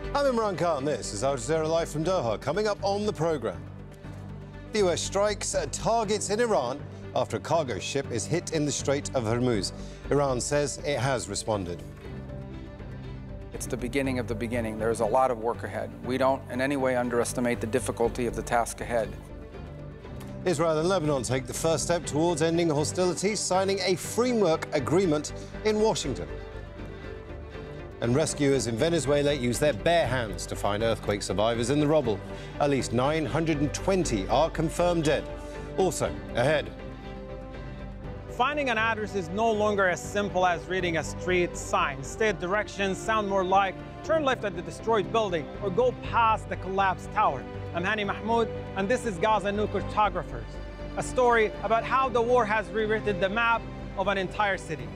I'm Imran Khan. This is Al Jazeera Live from Doha. Coming up on the programme, the US strikes targets in Iran after a cargo ship is hit in the Strait of Hormuz. Iran says it has responded. It's the beginning of the beginning. There's a lot of work ahead. We don't in any way underestimate the difficulty of the task ahead. Israel and Lebanon take the first step towards ending hostilities, signing a framework agreement in Washington. And rescuers in Venezuela use their bare hands to find earthquake survivors in the rubble. At least 920 are confirmed dead. Also ahead. Finding an address is no longer as simple as reading a street sign. Instead, directions sound more like turn left at the destroyed building or go past the collapsed tower. I'm Hani Mahmoud, and this is Gaza New Cartographers, a story about how the war has rewritten the map of an entire city.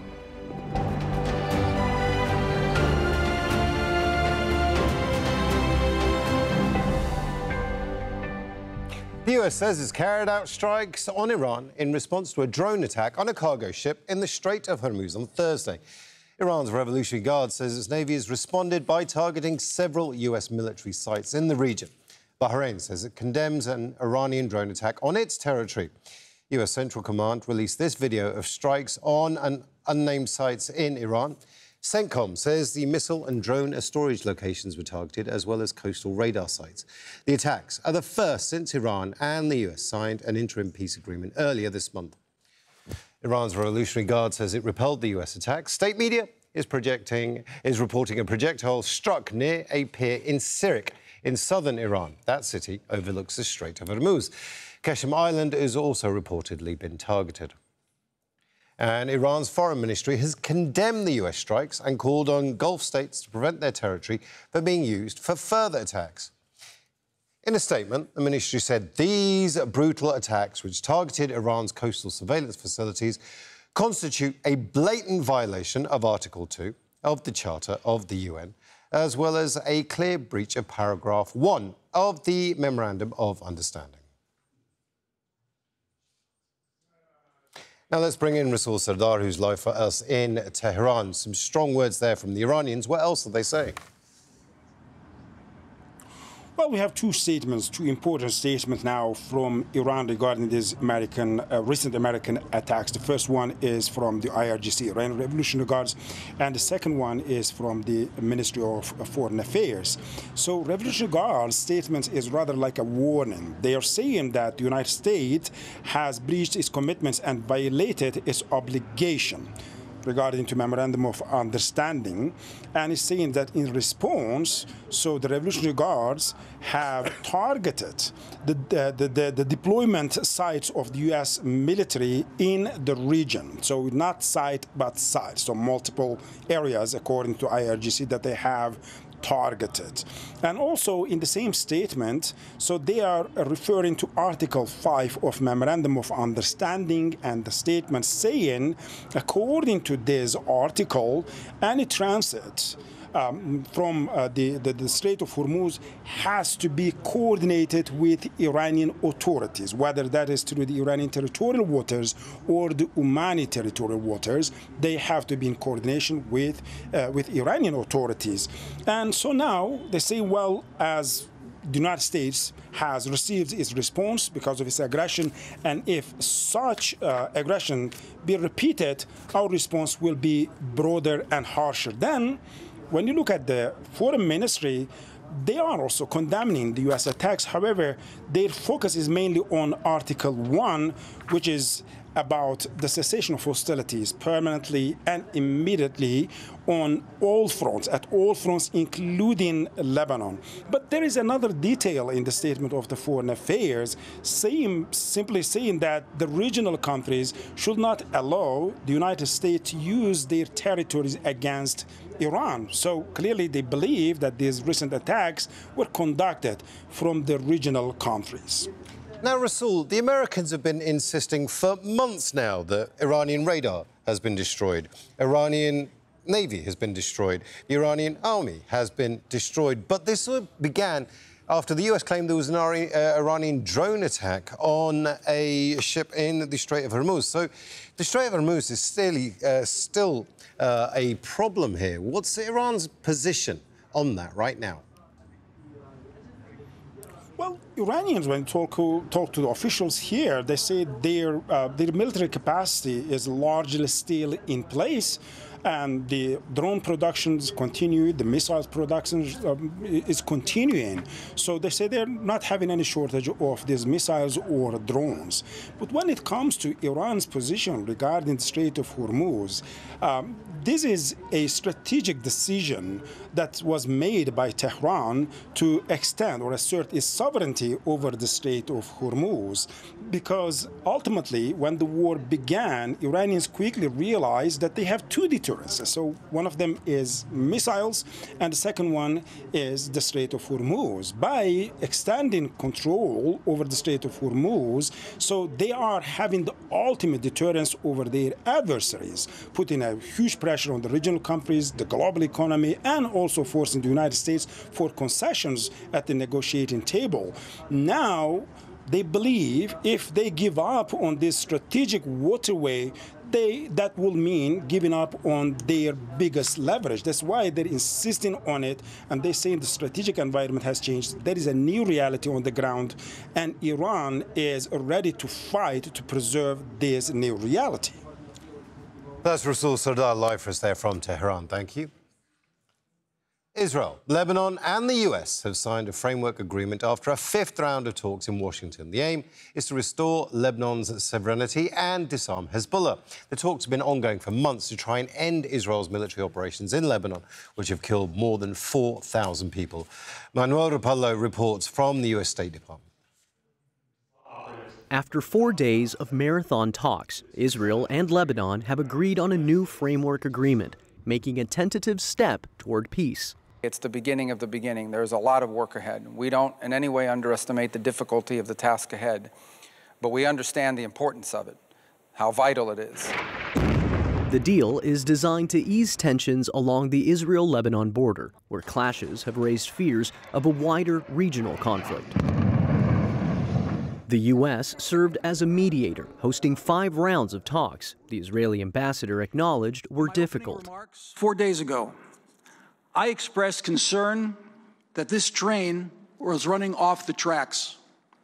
The US says it's carried out strikes on Iran in response to a drone attack on a cargo ship in the Strait of Hormuz on Thursday. Iran's Revolutionary Guard says its navy has responded by targeting several US military sites in the region. Bahrain says it condemns an Iranian drone attack on its territory. US Central Command released this video of strikes on unnamed sites in Iran. CENTCOM says the missile and drone storage locations were targeted, as well as coastal radar sites. The attacks are the first since Iran and the US signed an interim peace agreement earlier this month. Iran's Revolutionary Guard says it repelled the US attack. State media is reporting a projectile struck near a pier in Sirik in southern Iran. That city overlooks the Strait of Hormuz. Qeshm Island has also reportedly been targeted. And Iran's foreign ministry has condemned the US strikes and called on Gulf states to prevent their territory from being used for further attacks. In a statement, the ministry said these brutal attacks, which targeted Iran's coastal surveillance facilities, constitute a blatant violation of Article 2 of the Charter of the UN, as well as a clear breach of Paragraph 1 of the Memorandum of Understanding. Now let's bring in Rasool Sardar, who's live for us in Tehran. Some strong words there from the Iranians. What else are they saying? Well, we have two important statements now from Iran regarding these recent American attacks. The first one is from the IRGC, Iran Revolutionary Guards, and the second one is from the Ministry of Foreign Affairs. So Revolutionary Guards' statement is rather like a warning. They are saying that the United States has breached its commitments and violated its obligation regarding to Memorandum of Understanding, and is saying that in response, so the Revolutionary Guards have targeted the deployment sites of the U.S. military in the region. So not site, but sites, so multiple areas, according to IRGC, that they have targeted. And also in the same statement, so they are referring to Article 5 of Memorandum of Understanding, and the statement saying, according to this article, any transit from the Strait of Hormuz has to be coordinated with Iranian authorities, whether that is through the Iranian territorial waters or the Omani territorial waters. They have to be in coordination with Iranian authorities. And so now they say, well, as the United States has received its response because of its aggression, and if such aggression be repeated, our response will be broader and harsher. Then, when you look at the foreign ministry, they are also condemning the U.S. attacks. However, their focus is mainly on Article 1, which is about the cessation of hostilities permanently and immediately on all fronts, at all fronts, including Lebanon. But there is another detail in the statement of the Foreign Affairs, simply saying that the regional countries should not allow the United States to use their territories against Iran. So clearly they believe that these recent attacks were conducted from the regional countries. Now, Rasool, the Americans have been insisting for months now that Iranian radar has been destroyed, Iranian Navy has been destroyed, the Iranian army has been destroyed. But this began after the US claimed there was an Iranian drone attack on a ship in the Strait of Hormuz. So the Strait of Hormuz is still a problem here. What's Iran's position on that right now? Well, Iranians, when talk to the officials here, they say their military capacity is largely still in place. And the drone productions continue, the missiles production is continuing. So they say they're not having any shortage of these missiles or drones. But when it comes to Iran's position regarding the Strait of Hormuz, this is a strategic decision that was made by Tehran to extend or assert its sovereignty over the Strait of Hormuz. Because ultimately, when the war began, Iranians quickly realized that they have two deterrences. So one of them is missiles, and the second one is the Strait of Hormuz. By extending control over the Strait of Hormuz, so they are having the ultimate deterrence over their adversaries, putting a huge pressure on the regional countries, the global economy, and also forcing the United States for concessions at the negotiating table. Now, they believe if they give up on this strategic waterway, that will mean giving up on their biggest leverage. That's why they're insisting on it, and they're saying the strategic environment has changed. There is a new reality on the ground, and Iran is ready to fight to preserve this new reality. That's Rasul Sardar live for us there from Tehran. Thank you. Israel, Lebanon and the US have signed a framework agreement after a fifth round of talks in Washington. The aim is to restore Lebanon's sovereignty and disarm Hezbollah. The talks have been ongoing for months to try and end Israel's military operations in Lebanon, which have killed more than 4,000 people. Manuel Rapallo reports from the US State Department. After 4 days of marathon talks, Israel and Lebanon have agreed on a new framework agreement, making a tentative step toward peace. It's the beginning of the beginning. There's a lot of work ahead. We don't in any way underestimate the difficulty of the task ahead, but we understand the importance of it, how vital it is. The deal is designed to ease tensions along the Israel-Lebanon border, where clashes have raised fears of a wider regional conflict. The U.S. served as a mediator, hosting 5 rounds of talks the Israeli ambassador acknowledged were difficult. 4 days ago, I expressed concern that this train was running off the tracks,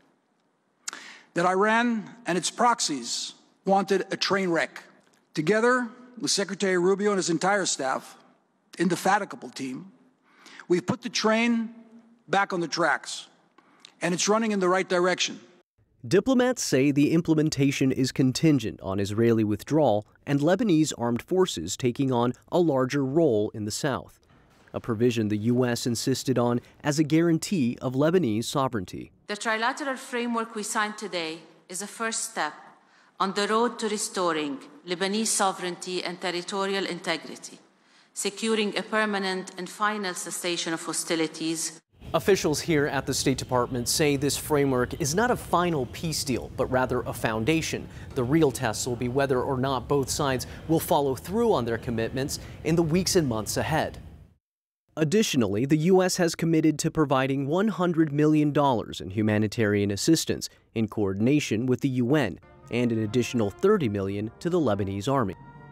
that Iran and its proxies wanted a train wreck. Together with Secretary Rubio and his entire staff, indefatigable team, we've put the train back on the tracks, and it's running in the right direction. Diplomats say the implementation is contingent on Israeli withdrawal and Lebanese armed forces taking on a larger role in the south, a provision the U.S. insisted on as a guarantee of Lebanese sovereignty. The trilateral framework we signed today is a first step on the road to restoring Lebanese sovereignty and territorial integrity, securing a permanent and final cessation of hostilities. Officials here at the State Department say this framework is not a final peace deal, but rather a foundation. The real test will be whether or not both sides will follow through on their commitments in the weeks and months ahead. Additionally, the U.S. has committed to providing $100 million in humanitarian assistance in coordination with the UN and an additional $30 million to the Lebanese army.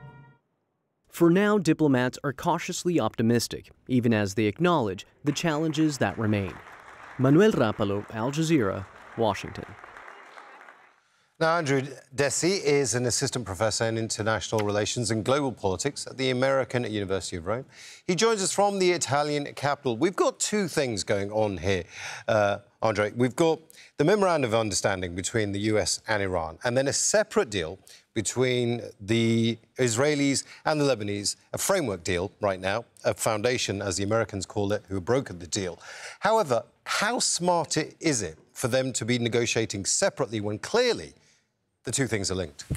For now, diplomats are cautiously optimistic, even as they acknowledge the challenges that remain. Manuel Rapallo, Al Jazeera, Washington. Now, Andrew Deci is an assistant professor in international relations and global politics at the American University of Rome. He joins us from the Italian capital. We've got 2 things going on here, Andre. We've got the memorandum of understanding between the US and Iran, and then a separate deal between the Israelis and the Lebanese, a framework deal right now, a foundation, as the Americans call it, who brokered the deal. However, how smart is it for them to be negotiating separately when clearly the 2 things are linked?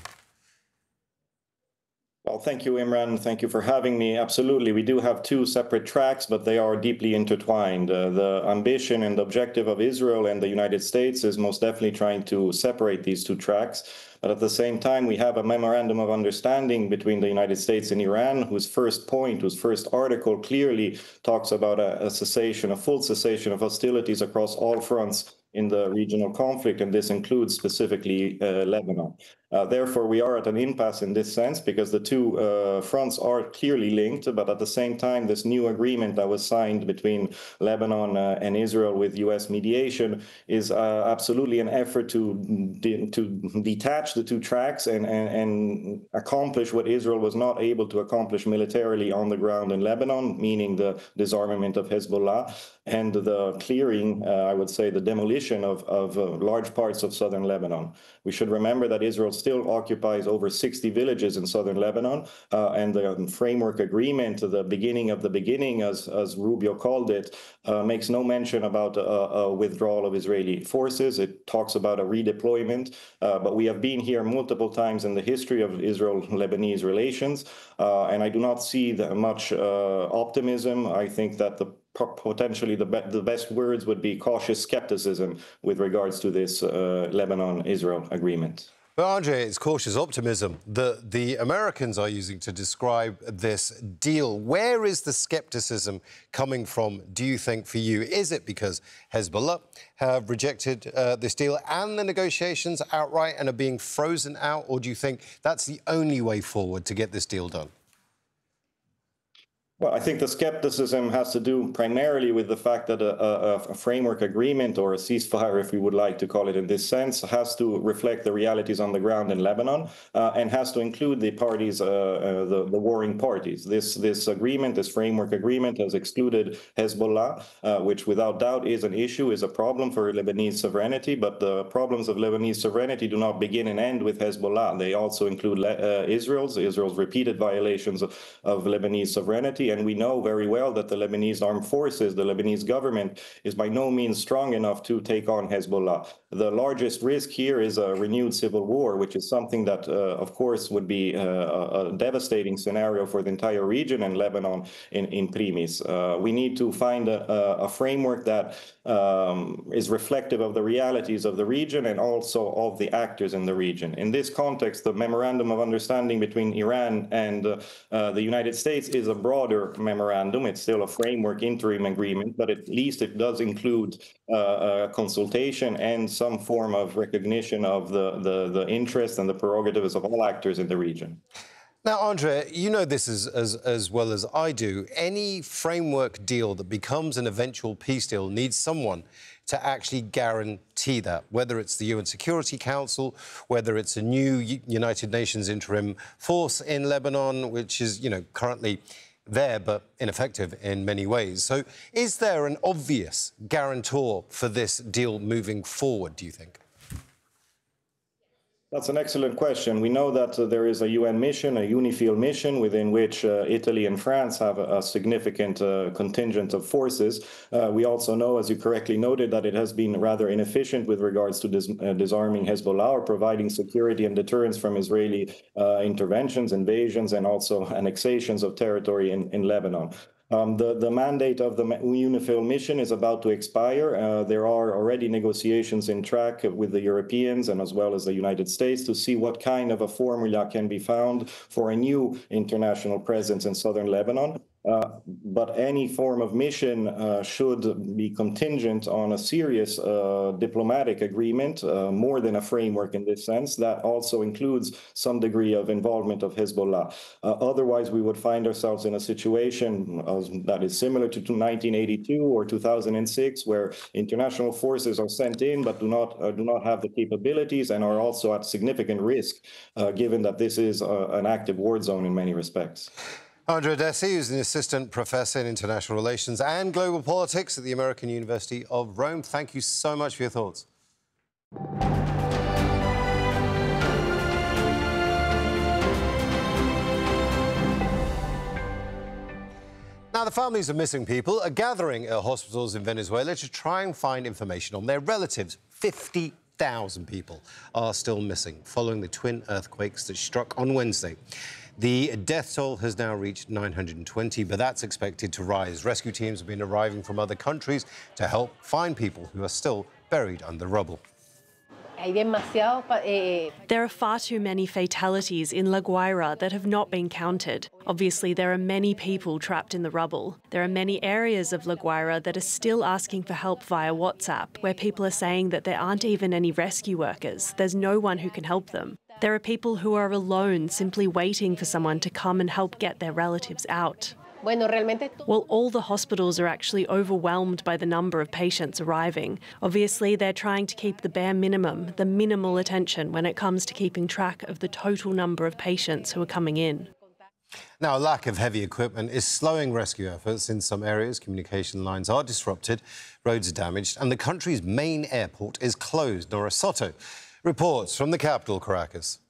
Well, thank you, Imran. Thank you for having me. Absolutely. We do have 2 separate tracks, but they are deeply intertwined. The ambition and the objective of Israel and the United States is most definitely trying to separate these 2 tracks. But at the same time, we have a memorandum of understanding between the United States and Iran, whose first article clearly talks about a full cessation of hostilities across all fronts in the regional conflict, and this includes specifically Lebanon. Therefore, we are at an impasse in this sense because the two fronts are clearly linked, but at the same time, this new agreement that was signed between Lebanon and Israel with U.S. mediation is absolutely an effort to detach the two tracks and accomplish what Israel was not able to accomplish militarily on the ground in Lebanon, meaning the disarmament of Hezbollah and the clearing, I would say, the demolition of large parts of southern Lebanon. We should remember that Israel still occupies over 60 villages in southern Lebanon, and the framework agreement, the beginning of the beginning, as Rubio called it, makes no mention about a withdrawal of Israeli forces. It talks about a redeployment, but we have been here multiple times in the history of Israel-Lebanese relations, and I do not see much optimism. I think that potentially the best words would be cautious skepticism with regards to this Lebanon-Israel agreement. But Andre, it's cautious optimism that the Americans are using to describe this deal. Where is the skepticism coming from, do you think, for you? Is it because Hezbollah have rejected this deal and the negotiations outright and are being frozen out? Or do you think that's the only way forward to get this deal done? Well, I think the skepticism has to do primarily with the fact that a framework agreement, or a ceasefire, if we would like to call it in this sense, has to reflect the realities on the ground in Lebanon and has to include the parties, the warring parties. This agreement, this framework agreement, has excluded Hezbollah, which without doubt is an issue, is a problem for Lebanese sovereignty. But the problems of Lebanese sovereignty do not begin and end with Hezbollah. They also include Israel's repeated violations of Lebanese sovereignty. And we know very well that the Lebanese armed forces, the Lebanese government, is by no means strong enough to take on Hezbollah. The largest risk here is a renewed civil war, which is something that, of course, would be a devastating scenario for the entire region and Lebanon in primis. We need to find a framework that is reflective of the realities of the region and also of the actors in the region. In this context, the Memorandum of Understanding between Iran and the United States is a broader memorandum. It's still a framework interim agreement, but at least it does include consultation and some form of recognition of the interests and the prerogatives of all actors in the region. Now, Andre, you know this as well as I do. Any framework deal that becomes an eventual peace deal needs someone to actually guarantee that, whether it's the UN Security Council, whether it's a new United Nations interim force in Lebanon, which is, currently there but ineffective in many ways. So is there an obvious guarantor for this deal moving forward, do you think? That's an excellent question. We know that there is a UN mission, a UNIFIL mission, within which Italy and France have a significant contingent of forces. We also know, as you correctly noted, that it has been rather inefficient with regards to disarming Hezbollah or providing security and deterrence from Israeli interventions, invasions, and also annexations of territory in Lebanon. The mandate of the UNIFIL mission is about to expire. There are already negotiations in track with the Europeans and as well as the United States to see what kind of a formula can be found for a new international presence in southern Lebanon. But any form of mission should be contingent on a serious diplomatic agreement, more than a framework in this sense, that also includes some degree of involvement of Hezbollah. Otherwise, we would find ourselves in a situation that is similar to 1982 or 2006, where international forces are sent in but do not have the capabilities and are also at significant risk, given that this is an active war zone in many respects. Andre Dessy, who's an assistant professor in international relations and global politics at the American University of Rome. Thank you so much for your thoughts. Now, the families of missing people are gathering at hospitals in Venezuela to try and find information on their relatives. 50,000 people are still missing following the twin earthquakes that struck on Wednesday. The death toll has now reached 920, but that's expected to rise. Rescue teams have been arriving from other countries to help find people who are still buried under rubble. There are far too many fatalities in La Guaira that have not been counted. Obviously, there are many people trapped in the rubble. There are many areas of La Guaira that are still asking for help via WhatsApp, where people are saying that there aren't even any rescue workers. There's no one who can help them. There are people who are alone, simply waiting for someone to come and help get their relatives out. Well, all the hospitals are actually overwhelmed by the number of patients arriving. Obviously, they're trying to keep the bare minimum, the minimal attention when it comes to keeping track of the total number of patients who are coming in. Now, a lack of heavy equipment is slowing rescue efforts. In some areas, communication lines are disrupted, roads are damaged, and the country's main airport is closed. Nora Soto reports from the capital, Caracas.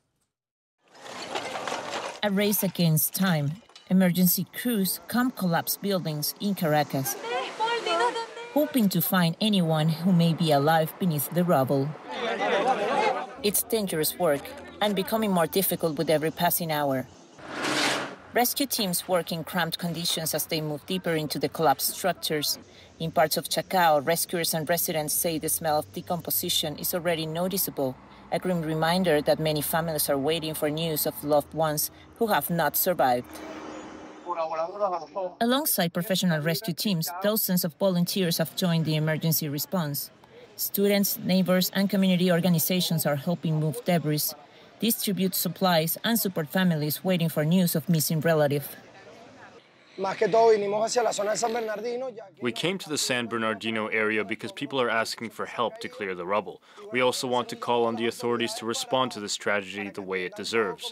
A race against time. Emergency crews come collapse buildings in Caracas, hoping to find anyone who may be alive beneath the rubble. It's dangerous work and becoming more difficult with every passing hour. Rescue teams work in cramped conditions as they move deeper into the collapsed structures. In parts of Chacao, rescuers and residents say the smell of decomposition is already noticeable, a grim reminder that many families are waiting for news of loved ones who have not survived. Alongside professional rescue teams, thousands of volunteers have joined the emergency response. Students, neighbors, and community organizations are helping move debris, distribute supplies, and support families waiting for news of missing relatives. We came to the San Bernardino area because people are asking for help to clear the rubble. We also want to call on the authorities to respond to this tragedy the way it deserves.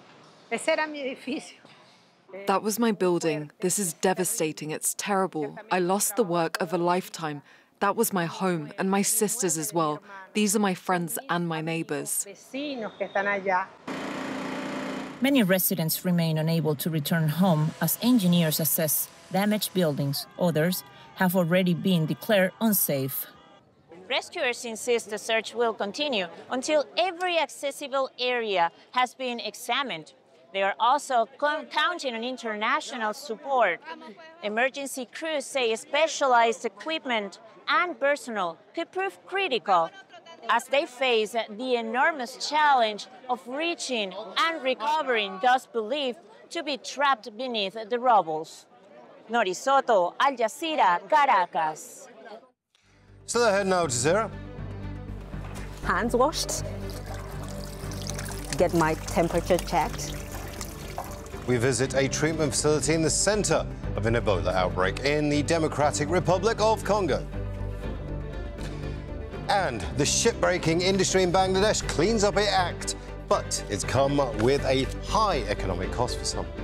That was my building. This is devastating. It's terrible. I lost the work of a lifetime. That was my home, and my sisters as well. These are my friends and my neighbors. Many residents remain unable to return home as engineers assess damaged buildings. Others have already been declared unsafe. Rescuers insist the search will continue until every accessible area has been examined. They are also counting on international support. Emergency crews say specialized equipment and personnel could prove critical as they face the enormous challenge of reaching and recovering those believed to be trapped beneath the rubbles. Nora Soto, Al Jazeera, Caracas. So they're heading out to Jazeera. Hands washed. Get my temperature checked. We visit a treatment facility in the centre of an Ebola outbreak in the Democratic Republic of Congo. And the shipbreaking industry in Bangladesh cleans up its act, but it's come with a high economic cost for some.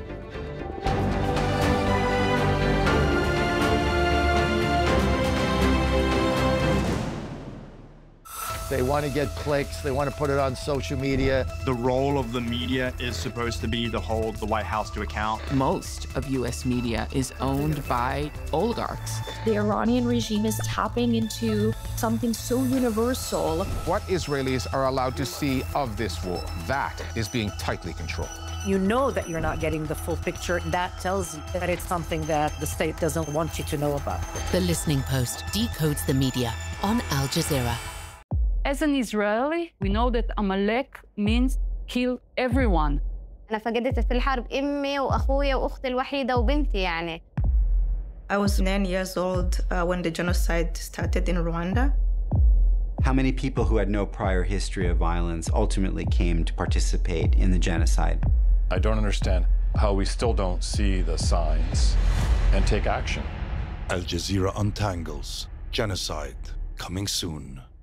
They want to get clicks. They want to put it on social media. The role of the media is supposed to be to hold the White House to account. Most of U.S. media is owned by oligarchs. The Iranian regime is tapping into something so universal. What Israelis are allowed to see of this war, that is being tightly controlled. You know that you're not getting the full picture. That tells you that it's something that the state doesn't want you to know about. The Listening Post decodes the media on Al Jazeera. As an Israeli, we know that Amalek means kill everyone. أنا فقدت في الحرب أمي وأخويا وأختي الوحيدة وبنتي يعني. I was 9 years old when the genocide started in Rwanda. How many people who had no prior history of violence ultimately came to participate in the genocide? I don't understand how we still don't see the signs and take action. Al Jazeera Untangles. Genocide coming soon.